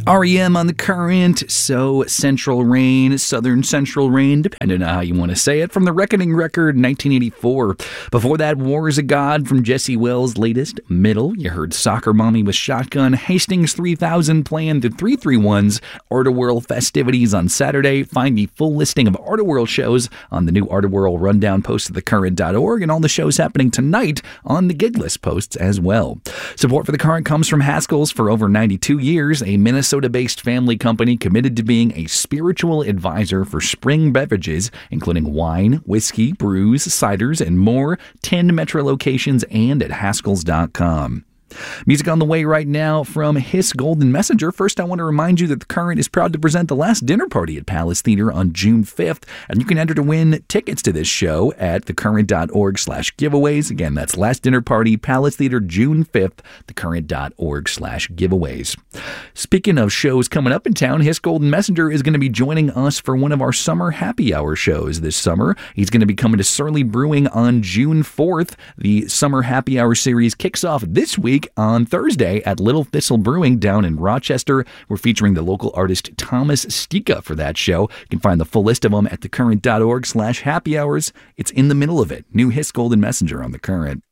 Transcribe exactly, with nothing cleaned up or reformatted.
R E M on the Current, So Central Rain, Southern Central Rain, depending on how you want to say it, from the Reckoning record, nineteen eighty-four. Before that, War is a God from Jesse Wells' latest, Middle. You heard Soccer Mommy with Shotgun, Hastings three thousand playing the three thirty-ones, Art-A-Whirl festivities on Saturday. Find the full listing of Art-A-Whirl shows on the new Art-A-Whirl rundown post at the current dot org, and all the shows happening tonight on the gig list posts as well. Support for the Current comes from Haskell's. For over ninety-two years, a Minnesota-based family company committed to being a spiritual advisor for spring beverages, including wine, whiskey, brews, ciders, and more. ten Metro locations and at Haskells dot com. Music on the way right now from Hiss Golden Messenger. First, I want to remind you that The Current is proud to present the last dinner party at Palace Theater on June fifth, and you can enter to win tickets to this show at the current dot org slash giveaways. Again, that's last dinner party, Palace Theater, June fifth, the current dot org slash giveaways. Speaking of shows coming up in town, Hiss Golden Messenger is going to be joining us for one of our summer happy hour shows this summer. He's going to be coming to Surly Brewing on June fourth. The summer happy hour series kicks off this week on Thursday at Little Thistle Brewing down in Rochester. We're featuring the local artist Thomas Stika for that show. You can find the full list of them at the current dot org slash happy hours. It's in the middle of it. New Hiss Golden Messenger on The Current.